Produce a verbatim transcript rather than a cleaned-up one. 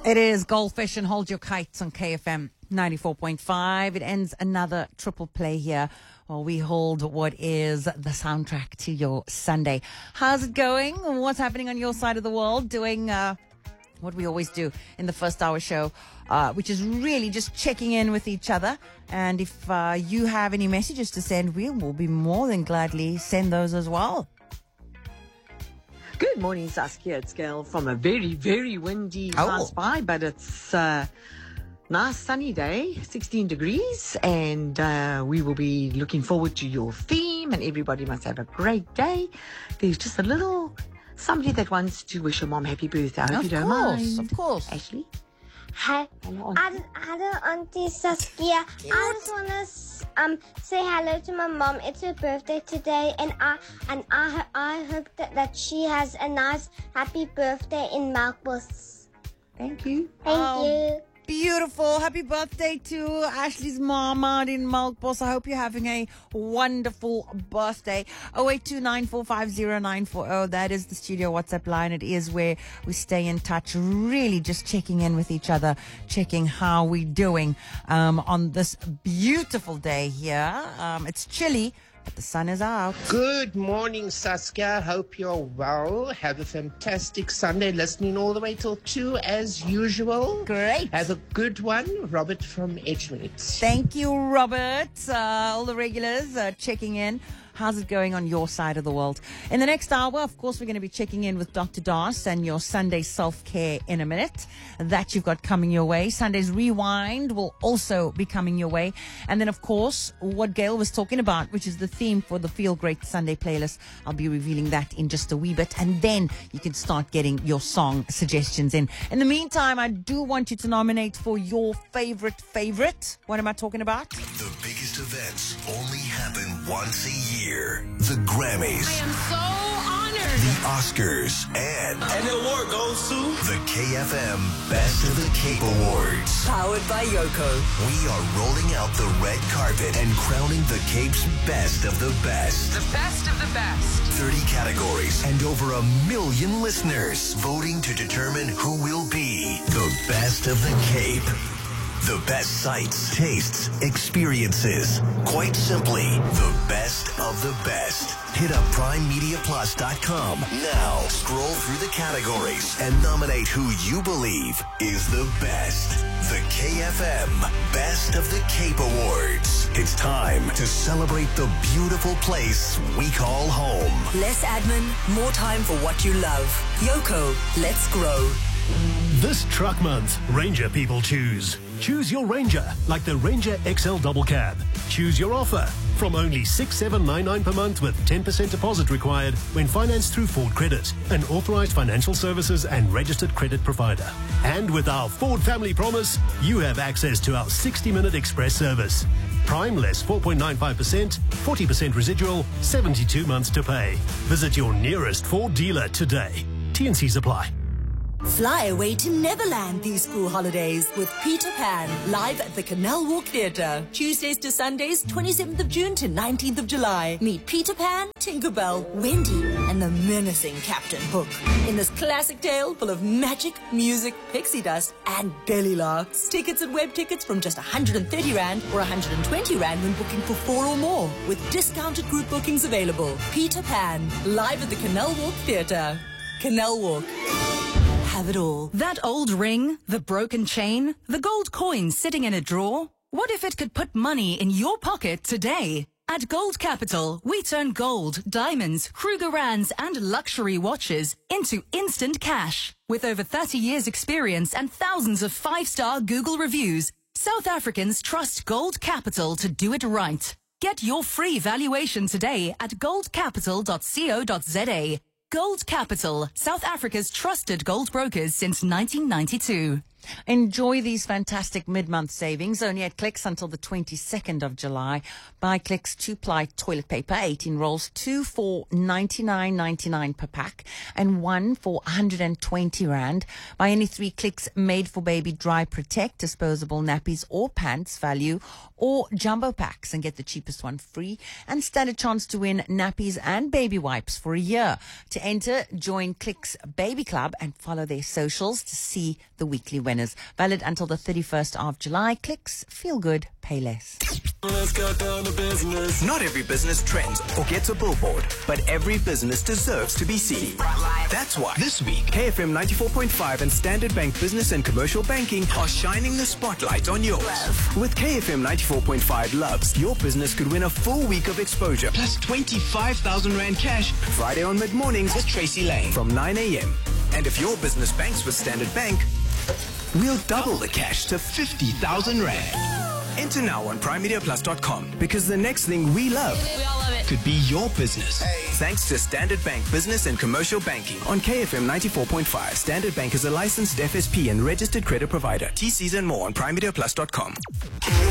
It is Goldfish and Hold Your Kites on K F M ninety-four point five. It ends another triple play here while we hold what is the soundtrack to your Sunday. How's it going? What's happening on your side of the world? Doing uh, what we always do in the first hour show, uh, which is really just checking in with each other. And if uh, you have any messages to send, we will be more than gladly send those as well. Good morning, Saskia. It's Gail from a very, very windy Oh. South by, but it's a nice sunny day, sixteen degrees, and uh, we will be looking forward to your theme, and everybody must have a great day. There's just a little somebody that wants to wish your mom happy birthday. I hope Of you don't course, mind. of course. Ashley? Hi, Hello, hello, hello, Auntie Saskia. I just want to um say hello to my mom. It's her birthday today, and I and I I hope that, that she has a nice happy birthday in Melkbos. Thank you. Thank Oh. you. Beautiful. Happy birthday to Ashley's mom out in Melkbos. I hope you're having a wonderful birthday. oh eight two nine four five oh nine four oh. That is the studio WhatsApp line. It is where we stay in touch, really just checking in with each other, checking how we're doing um, on this beautiful day here. Um, it's chilly, but the sun is out. Good morning, Saskia. Hope you're well. Have a fantastic Sunday. Listening all the way till two as usual. Great. Have a good one. Robert from Edgemead. Thank you, Robert. Uh, all the regulars uh, checking in. How's it going on your side of the world? In the next hour, of course, we're going to be checking in with Doctor Das and your Sunday self-care in a minute. That you've got coming your way. Sunday's Rewind will also be coming your way. And then, of course, what Gail was talking about, which is the theme for the Feel Great Sunday playlist. I'll be revealing that in just a wee bit. And then you can start getting your song suggestions in. In the meantime, I do want you to nominate for your favorite favorite. What am I talking about? The biggest events only happen once a year. The Grammys. I am so honored. The Oscars. And, And the award goes to the K F M Best of the Cape Awards. Powered by Yoko. We are rolling out the red carpet and crowning the Cape's best of the best. The best of the best. thirty categories and over a million listeners voting to determine who will be the best of the Cape. The best sights, tastes, experiences. Quite simply, the best of the best. Hit up prime media plus dot com now. Scroll through the categories and nominate who you believe is the best. The K F M Best of the Cape Awards. It's time to celebrate the beautiful place we call home. Less admin, more time for what you love. Yoko, let's grow. This truck month, Ranger people choose. Choose your Ranger, like the Ranger X L Double Cab. Choose your offer from only six thousand seven hundred ninety-nine dollars per month with ten percent deposit required when financed through Ford Credit, an authorized financial services and registered credit provider. And with our Ford Family Promise, you have access to our sixty-minute express service. Prime less four point nine five percent, forty percent residual, seventy-two months to pay. Visit your nearest Ford dealer today. T and Cs apply. Fly away to Neverland these school holidays with Peter Pan, live at the Canal Walk Theatre. Tuesdays to Sundays, twenty-seventh of June to nineteenth of July. Meet Peter Pan, Tinkerbell, Wendy, and the menacing Captain Hook in this classic tale full of magic, music, pixie dust, and belly laughs. Tickets and web tickets from just one hundred thirty rand or one hundred twenty rand when booking for four or more, with discounted group bookings available. Peter Pan, live at the Canal Walk Theatre. Canal Walk. Have it all. That old ring, the broken chain, the gold coin sitting in a drawer. What if it could put money in your pocket today? At Gold Capital, we turn gold, diamonds, Krugerrands, and luxury watches into instant cash. With over thirty years experience and thousands of five-star Google reviews, South Africans trust Gold Capital to do it right. Get your free valuation today at gold capital dot co dot za. Gold Capital, South Africa's trusted gold brokers since nineteen ninety-two. Enjoy these fantastic mid-month savings, only at Clicks until the twenty-second of July. Buy Clicks two-ply toilet paper, eighteen rolls, two for ninety-nine ninety-nine per pack, and one for one hundred twenty rand. Buy any three Clicks Made for Baby Dry Protect, disposable nappies or pants value, or jumbo packs, and get the cheapest one free, and stand a chance to win nappies and baby wipes for a year. To enter, join Clicks Baby Club and follow their socials to see the weekly winners. Valid until the thirty-first of July. Clicks, feel good, pay less. Let's get down to business. Not every business trends or gets a billboard, but every business deserves to be seen. That's why this week, K F M ninety-four point five and Standard Bank Business and Commercial Banking are shining the spotlight on yours. With K F M ninety-four point five Loves, your business could win a full week of exposure plus twenty-five thousand Rand cash Friday on mid-mornings with Tracy Lane from nine a.m. And if your business banks with Standard Bank, we'll double the cash to fifty thousand Rand. Enter now on prime media plus dot com because the next thing we love, We all love it. could be your business. Thanks to Standard Bank Business and Commercial Banking on K F M ninety-four point five. Standard Bank is a licensed F S P and registered credit provider. T Cs and more on prime media plus dot com.